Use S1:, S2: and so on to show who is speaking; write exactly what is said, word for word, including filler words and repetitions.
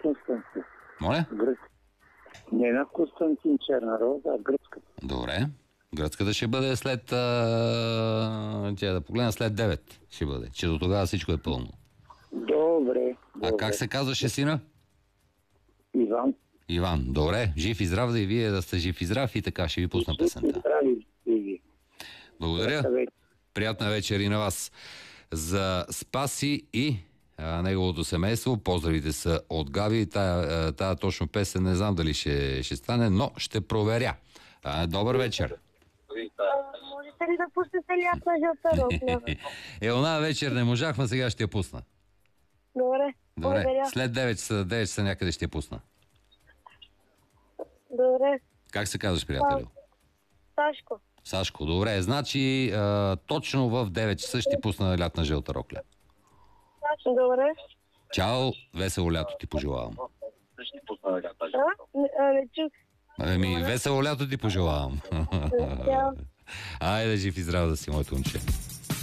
S1: Константин.
S2: Моля?
S1: Гръцка. Не на Константин Черна роза, а гръцката.
S2: Добре. Гръцката ще бъде след... А... Тя да погледна след девет ще бъде, че до тогава всичко е пълно.
S1: Добре.
S2: А
S1: добре.
S2: как се казваше сина?
S1: Иван.
S2: Иван. Добре. Жив и здрав да и вие да сте жив и здрав и така ще ви пусна песента. Благодаря. Приятна вечер и на вас. За Спаси и а, неговото семейство. Поздравите са от Гави. Тая, тая точно песен не знам дали ще, ще стане, но ще проверя. А, добър вечер.
S3: Можете ли да пуснете лятна жълта рокля?
S2: Е, она вечер не можахме, сега ще я пусна.
S3: Добре.
S2: Добре.
S3: Благодаря.
S2: След девет часа, девет часа някъде ще я пусна.
S3: Добре.
S2: Как се казваш, приятелю?
S3: Сашко.
S2: Сашко, добре. Значи а, точно в девет часа ще ти пусна лятна жълта рокля.
S3: Добре.
S2: Чао, весело лято ти пожелавам.
S3: А? Не, а, не чух.
S2: Ами, весело лято ти пожелавам.
S3: Чао.
S2: Айде, жив и здрав да си, моето момче.